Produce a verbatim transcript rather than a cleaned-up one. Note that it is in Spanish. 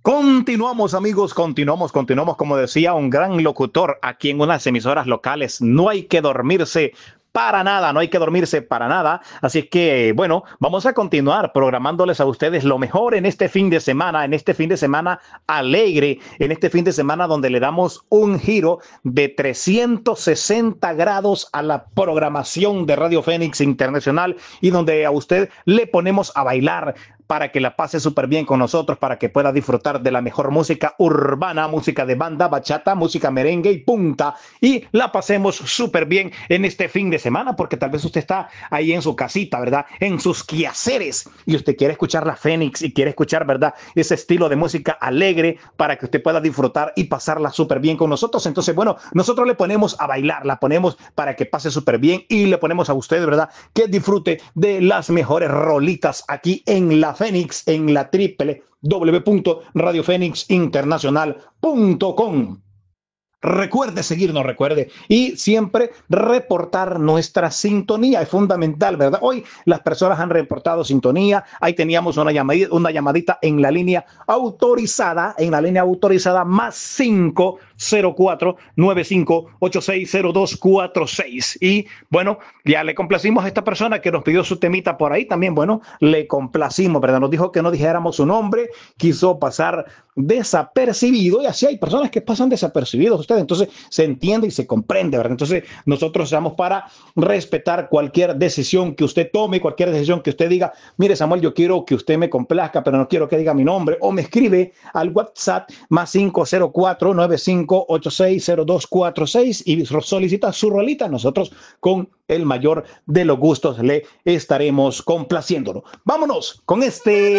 Continuamos, amigos, continuamos, continuamos. Como decía un gran locutor aquí en unas emisoras locales, no hay que dormirse para nada, no hay que dormirse para nada. Así es que, bueno, vamos a continuar programándoles a ustedes lo mejor en este fin de semana, en este fin de semana alegre, en este fin de semana donde le damos un giro de trescientos sesenta grados a la programación de Radio Fénix Internacional y donde a usted le ponemos a bailar para que la pase súper bien con nosotros, para que pueda disfrutar de la mejor música urbana, música de banda, bachata, música merengue y punta, y la pasemos súper bien en este fin de semana, porque tal vez usted está ahí en su casita, ¿verdad? En sus quehaceres, y usted quiere escuchar la Fénix y quiere escuchar, ¿verdad? Ese estilo de música alegre para que usted pueda disfrutar y pasarla súper bien con nosotros. Entonces, bueno, nosotros le ponemos a bailar, la ponemos para que pase súper bien y le ponemos a usted, ¿verdad? Que disfrute de las mejores rolitas aquí en la Fénix, en la triple w punto radio fénix internacional punto com. Recuerde seguirnos, recuerde, y siempre reportar nuestra sintonía. Es fundamental, ¿verdad? Hoy las personas han reportado sintonía. Ahí teníamos una llamadita, una llamadita en la línea autorizada, en la línea autorizada más cinco cero cuatro nueve cinco ocho seis cero dos cuatro seis. Y bueno, ya le complacimos a esta persona que nos pidió su temita por ahí. También, bueno, le complacimos, ¿verdad? Nos dijo que no dijéramos su nombre, quiso pasar desapercibido, y así hay personas que pasan desapercibidos ustedes, entonces se entiende y se comprende, ¿verdad? Entonces nosotros estamos para respetar cualquier decisión que usted tome, cualquier decisión que usted diga. Mire, Samuel, yo quiero que usted me complazca, pero no quiero que diga mi nombre, o me escribe al WhatsApp más cinco cero cuatro nueve cinco ocho seis cero dos cuatro seis y solicita su rolita. Nosotros con el mayor de los gustos le estaremos complaciéndolo. Vámonos con este